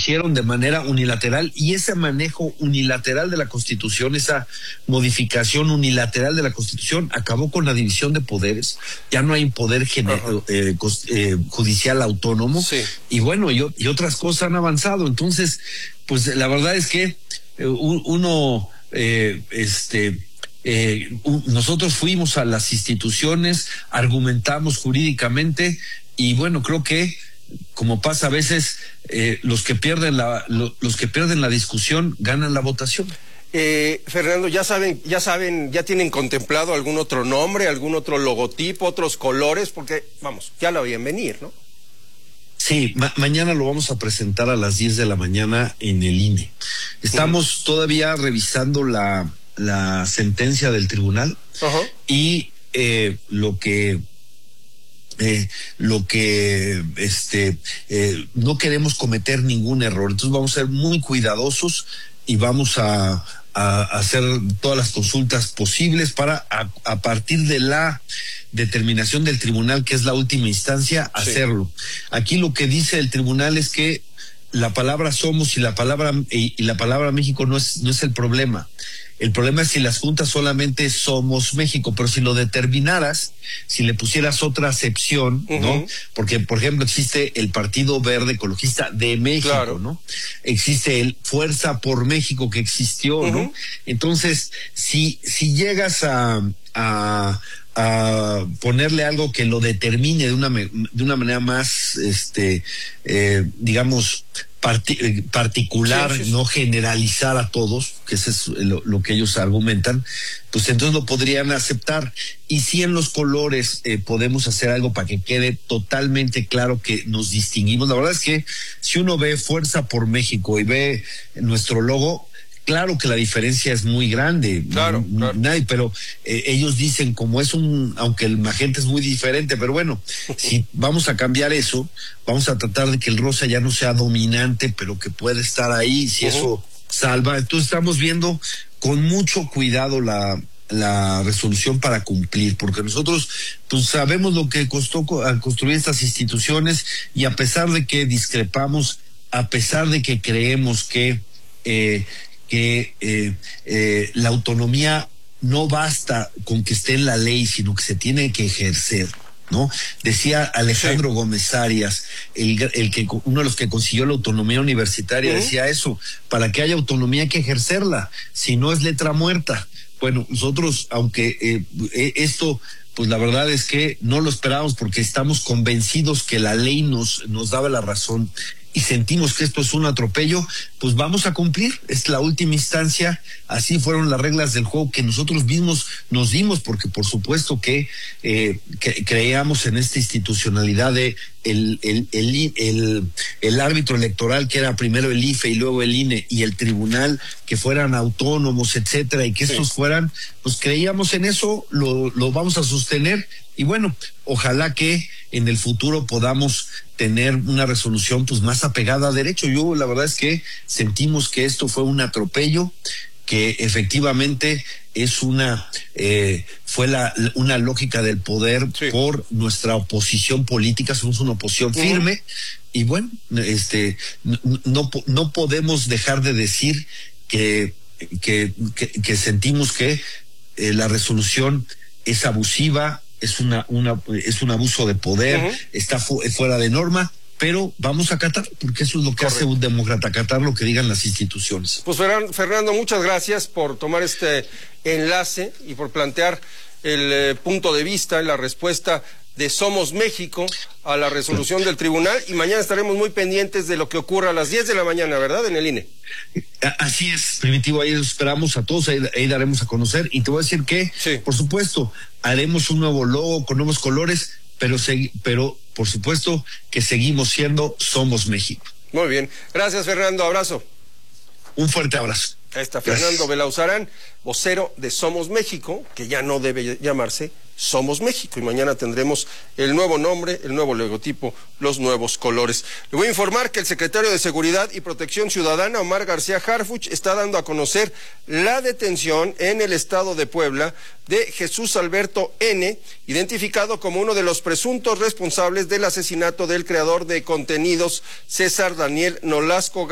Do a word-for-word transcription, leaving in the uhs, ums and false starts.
hicieron de manera unilateral, y ese manejo unilateral de la Constitución, esa modificación unilateral de la Constitución, acabó con la división de poderes. Ya no hay poder eh, eh, judicial autónomo, sí. y bueno, y, y otras cosas han avanzado. Entonces, pues la verdad es que eh, uno, eh, este, eh, un, nosotros fuimos a las instituciones, argumentamos jurídicamente, y bueno, creo que como pasa a veces, eh, los que pierden la lo, los que pierden la discusión ganan la votación. Eh, Fernando, ya saben, ya saben, ya tienen contemplado algún otro nombre, algún otro logotipo, otros colores, porque vamos, ya lo habían venir, ¿no? Sí, ma mañana lo vamos a presentar a las diez de la mañana en el I N E. Estamos uh-huh. todavía revisando la la sentencia del tribunal uh-huh. y eh, lo que Eh, lo que este eh, no queremos cometer ningún error, entonces vamos a ser muy cuidadosos y vamos a, a, a hacer todas las consultas posibles para a, a partir de la determinación del tribunal, que es la última instancia, sí. hacerlo. Aquí lo que dice el tribunal es que la palabra somos y la palabra y, y la palabra México no es no es el problema. El problema es si las juntas solamente somos México, pero si lo determinaras, si le pusieras otra acepción, uh-huh. ¿no? Porque, por ejemplo, existe el Partido Verde Ecologista de México, claro. ¿no? Existe el Fuerza por México que existió, uh-huh. ¿no? Entonces, si, si llegas a, a, a ponerle algo que lo determine de una, de una manera más, este, eh, digamos, Parti particular, sí, sí, sí. no generalizar a todos, que eso es lo, lo que ellos argumentan, pues entonces lo podrían aceptar. Y si en los colores eh, podemos hacer algo para que quede totalmente claro que nos distinguimos. La verdad es que si uno ve Fuerza por México y ve nuestro logo, claro que la diferencia es muy grande, claro, claro. Nadie, pero eh, ellos dicen como es un, aunque el magenta es muy diferente, pero bueno, si vamos a cambiar eso, vamos a tratar de que el rosa ya no sea dominante, pero que pueda estar ahí, si uh-huh. eso salva. Entonces estamos viendo con mucho cuidado la la resolución para cumplir, porque nosotros pues sabemos lo que costó construir estas instituciones, y a pesar de que discrepamos, a pesar de que creemos que eh, que eh, eh, la autonomía no basta con que esté en la ley, sino que se tiene que ejercer, ¿no? Decía Alejandro sí. Gómez Arias, el, el que uno de los que consiguió la autonomía universitaria, uh-huh. decía eso: para que haya autonomía hay que ejercerla, si no es letra muerta. Bueno, nosotros, aunque eh, esto, pues la verdad es que no lo esperábamos, porque estamos convencidos que la ley nos, nos daba la razón, y sentimos que esto es un atropello, pues vamos a cumplir. Es la última instancia, así fueron las reglas del juego que nosotros mismos nos dimos, porque por supuesto que, eh, que creíamos en esta institucionalidad de el, el, el, el, el árbitro electoral, que era primero el I F E y luego el I N E, y el tribunal, que fueran autónomos, etcétera, y que sí. estos fueran, pues creíamos en eso, lo, lo vamos a sostener. Y bueno, ojalá que en el futuro podamos tener una resolución pues más apegada a derecho. Yo la verdad es que sentimos que esto fue un atropello, que efectivamente es una eh, fue la una lógica del poder sí. por nuestra oposición política. Somos una oposición firme, uh-huh. y bueno, este no, no no podemos dejar de decir que que que, que sentimos que eh, la resolución es abusiva, es una, una es un abuso de poder, uh-huh. está fu fuera de norma, pero vamos a acatar, porque eso es lo que Correcto. hace un demócrata, acatar lo que digan las instituciones. Pues Fernando, muchas gracias por tomar este enlace y por plantear el eh, punto de vista y la respuesta de Somos México a la resolución sí. del tribunal, y mañana estaremos muy pendientes de lo que ocurra a las diez de la mañana, ¿verdad? En el I N E. Así es, Primitivo, ahí esperamos a todos, ahí, ahí daremos a conocer, y te voy a decir que, sí. por supuesto, haremos un nuevo logo con nuevos colores, pero, pero por supuesto que seguimos siendo Somos México. Muy bien, gracias Fernando, abrazo. Un fuerte abrazo. Ahí está Fernando Belauzarán, vocero de Somos México, que ya no debe llamarse Somos México, y mañana tendremos el nuevo nombre, el nuevo logotipo, los nuevos colores. Le voy a informar que el secretario de Seguridad y Protección Ciudadana, Omar García Harfuch, está dando a conocer la detención en el estado de Puebla de Jesús Alberto N., identificado como uno de los presuntos responsables del asesinato del creador de contenidos César Daniel Nolasco